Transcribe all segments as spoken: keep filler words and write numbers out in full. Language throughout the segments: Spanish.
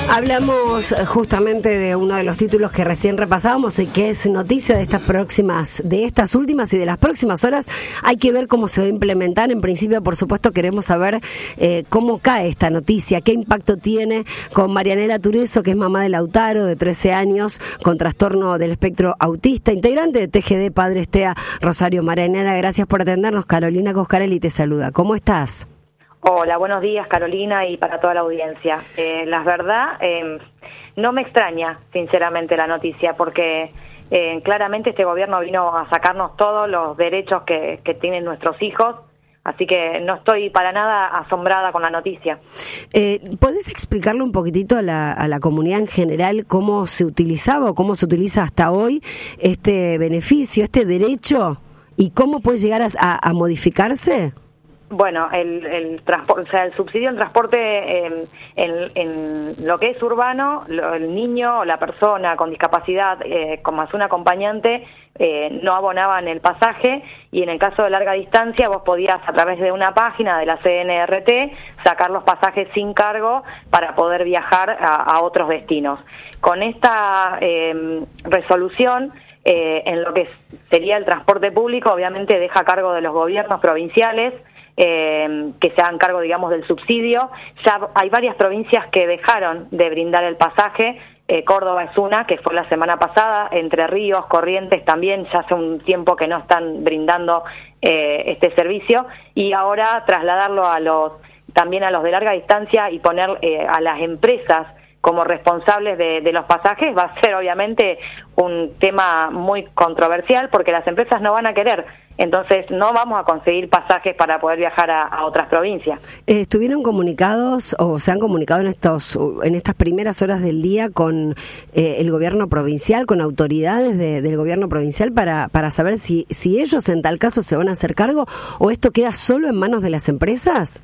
Hablamos justamente de uno de los títulos que recién repasábamos y que es noticia de estas próximas, de estas últimas y de las próximas horas. Hay que ver cómo se va a implementar. En principio, por supuesto, queremos saber eh, cómo cae esta noticia, qué impacto tiene con Marianela Tureso, que es mamá de Lautaro, de trece años, con trastorno del espectro autista, integrante de T G D Padres TEA Rosario. Marianela, gracias por atendernos. Carolina Coscarelli te saluda. ¿Cómo estás? Hola, buenos días Carolina y para toda la audiencia. Eh, la verdad, eh, no me extraña sinceramente la noticia porque eh, claramente este gobierno vino a sacarnos todos los derechos que, que tienen nuestros hijos, así que no estoy para nada asombrada con la noticia. Eh, ¿Podés explicarle un poquitito a la, a la comunidad en general cómo se utilizaba o cómo se utiliza hasta hoy este beneficio, este derecho y cómo puede llegar a, a, a modificarse? Bueno, el, el transporte, o sea, el subsidio en transporte eh, en, en lo que es urbano, lo, el niño o la persona con discapacidad, eh, con más un acompañante, eh, no abonaban el pasaje, y en el caso de larga distancia vos podías a través de una página de la C N R T sacar los pasajes sin cargo para poder viajar a, a otros destinos. Con esta eh, resolución, eh, en lo que sería el transporte público, obviamente deja a cargo de los gobiernos provinciales, Eh, que se hagan cargo, digamos, del subsidio. Ya hay varias provincias que dejaron de brindar el pasaje. eh, Córdoba es una, que fue la semana pasada. Entre Ríos, Corrientes también, ya hace un tiempo que no están brindando eh, este servicio, y ahora trasladarlo a los también a los de larga distancia y poner eh, a las empresas como responsables de, de los pasajes va a ser obviamente un tema muy controversial, porque las empresas no van a querer. Entonces no vamos a conseguir pasajes para poder viajar a, a otras provincias. Eh, ¿Estuvieron comunicados o se han comunicado en estos en estas primeras horas del día con eh, el gobierno provincial, con autoridades de, del gobierno provincial para, para saber si, si ellos en tal caso se van a hacer cargo o esto queda solo en manos de las empresas?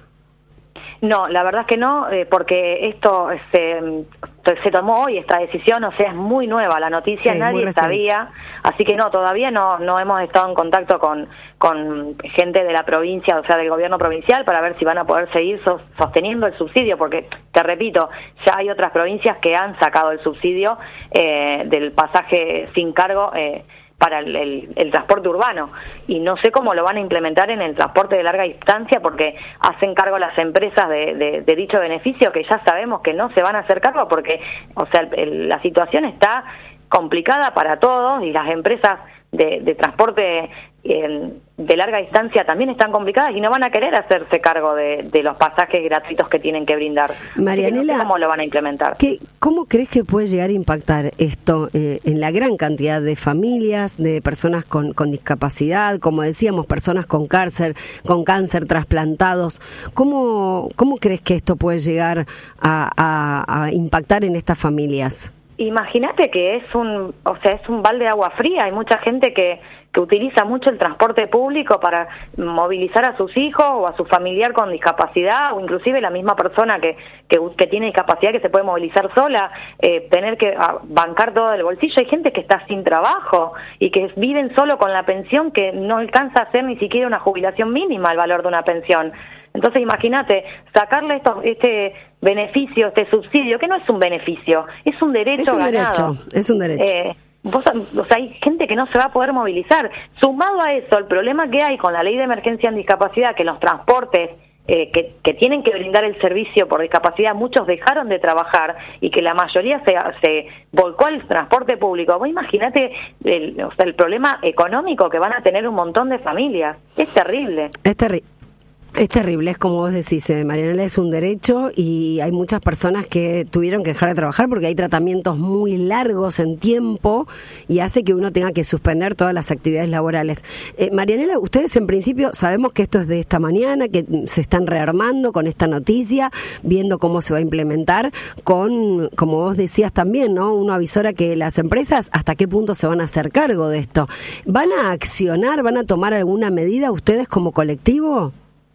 No, la verdad es que no, eh, porque esto se, se tomó hoy, esta decisión, o sea, es muy nueva la noticia, sí, nadie sabía, así que no, todavía no no hemos estado en contacto con, con gente de la provincia, o sea, del gobierno provincial, para ver si van a poder seguir sos, sosteniendo el subsidio, porque, te repito, ya hay otras provincias que han sacado el subsidio eh, del pasaje sin cargo, eh, para el, el, el transporte urbano, y no sé cómo lo van a implementar en el transporte de larga distancia, porque hacen cargo las empresas de, de, de dicho beneficio, que ya sabemos que no se van a hacer cargo, porque, o sea, el, el, la situación está complicada para todos, y las empresas de, de transporte eh, de larga distancia también están complicadas y no van a querer hacerse cargo de, de los pasajes gratuitos que tienen que brindar. Marianela, no sé cómo lo van a implementar. ¿qué, ¿Cómo crees que puede llegar a impactar esto eh, en la gran cantidad de familias, de personas con, con discapacidad, como decíamos, personas con cáncer, con cáncer, trasplantados? ¿Cómo, cómo crees que esto puede llegar a, a, a impactar en estas familias? Imagínate que es un, o sea, es un balde de agua fría. Hay mucha gente que que utiliza mucho el transporte público para movilizar a sus hijos o a su familiar con discapacidad, o inclusive la misma persona que que, que tiene discapacidad, que se puede movilizar sola, eh, tener que a, bancar todo del bolsillo. Hay gente que está sin trabajo y que viven solo con la pensión, que no alcanza a hacer ni siquiera una jubilación mínima el valor de una pensión. Entonces imagínate, sacarle esto, este beneficio, este subsidio, que no es un beneficio, es un derecho es un ganado. Derecho, es un derecho. Eh, Vos, o sea, hay gente que no se va a poder movilizar. Sumado a eso, el problema que hay con la ley de emergencia en discapacidad, que los transportes eh, que, que tienen que brindar el servicio por discapacidad, muchos dejaron de trabajar y que la mayoría se, se volcó al transporte público. Vos imagínate el, o sea, el problema económico que van a tener un montón de familias. Es terrible. Es terrible. Es terrible, es como vos decís, eh, Marianela, es un derecho y hay muchas personas que tuvieron que dejar de trabajar porque hay tratamientos muy largos en tiempo y hace que uno tenga que suspender todas las actividades laborales. Eh, Marianela, ustedes en principio sabemos que esto es de esta mañana, que se están rearmando con esta noticia, viendo cómo se va a implementar, con, como vos decías también, ¿no? Uno avisora que las empresas hasta qué punto se van a hacer cargo de esto. ¿Van a accionar, van a tomar alguna medida ustedes como colectivo?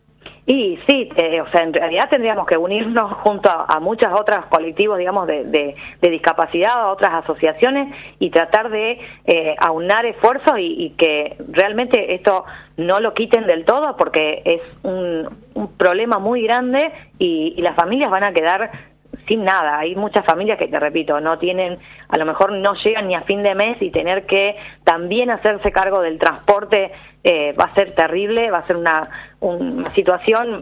Y sí, eh, o sea, en realidad tendríamos que unirnos junto a, a muchas otras colectivos, digamos, de, de, de discapacidad, a otras asociaciones, y tratar de eh, aunar esfuerzos y, y que realmente esto no lo quiten del todo, porque es un, un problema muy grande y, y las familias van a quedar sin nada. Hay muchas familias que, te repito, no tienen, a lo mejor no llegan ni a fin de mes, y tener que también hacerse cargo del transporte eh, va a ser terrible, va a ser una, una situación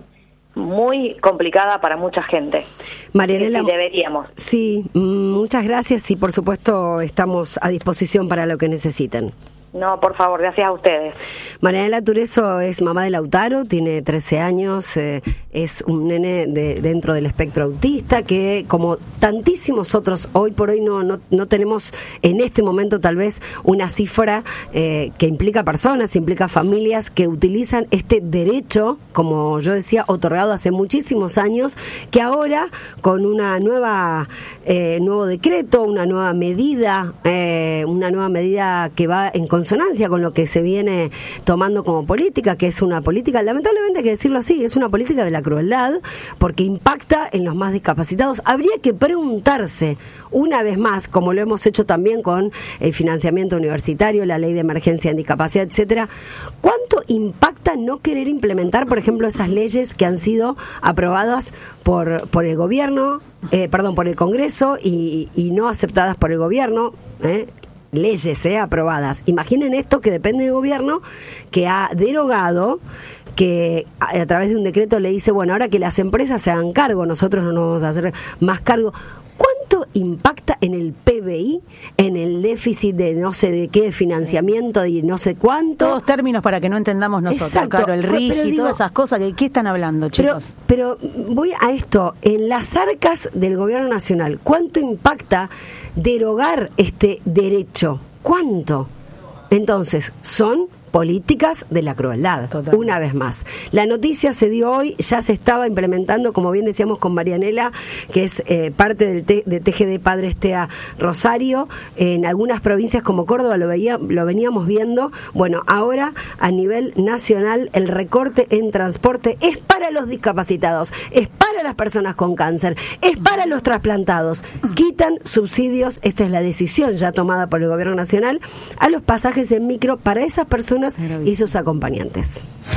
muy complicada para mucha gente. Marianela, sí, deberíamos. Sí, muchas gracias, y por supuesto estamos a disposición para lo que necesiten. No, por favor, gracias a ustedes. Marianela Tureso es mamá de Lautaro, tiene trece años, eh, es un nene de, dentro del espectro autista que, como tantísimos otros, hoy por hoy no, no, no tenemos en este momento tal vez una cifra eh, que implica personas, implica familias que utilizan este derecho, como yo decía, otorgado hace muchísimos años, que ahora con una nueva eh, nuevo decreto, una nueva medida, eh, una nueva medida que va en consonancia con lo que se viene tomando como política, que es una política, lamentablemente hay que decirlo así, es una política de la crueldad, porque impacta en los más discapacitados. Habría que preguntarse una vez más, como lo hemos hecho también con el financiamiento universitario, la ley de emergencia en discapacidad, etcétera, ¿cuánto impacta no querer implementar, por ejemplo, esas leyes que han sido aprobadas por, por el gobierno, eh, perdón, por el Congreso y, y no aceptadas por el gobierno, eh? leyes eh, aprobadas? Imaginen esto, que depende del gobierno, que ha derogado, que a, a través de un decreto le dice, bueno, ahora que las empresas se hagan cargo, nosotros no nos vamos a hacer más cargo. ¿Cuánto impacta en el P B I, en el déficit de no sé de qué, financiamiento y no sé cuánto? Todos términos para que no entendamos nosotros. Exacto. Claro, el R I G y todas esas cosas. ¿De qué están hablando, chicos? Pero, pero voy a esto, en las arcas del gobierno nacional, ¿cuánto impacta derogar este derecho? ¿Cuánto? Entonces, son políticas de la crueldad. Total. Una vez más. La noticia se dio hoy, ya se estaba implementando, como bien decíamos con Marianela, que es eh, parte del T, de T G D Padres T E A Rosario, en algunas provincias como Córdoba lo, veía, lo veníamos viendo. Bueno, ahora a nivel nacional el recorte en transporte es para los discapacitados, es para las personas con cáncer, es para los trasplantados. Quitan subsidios, esta es la decisión ya tomada por el gobierno nacional, a los pasajes en micro para esas personas y sus acompañantes.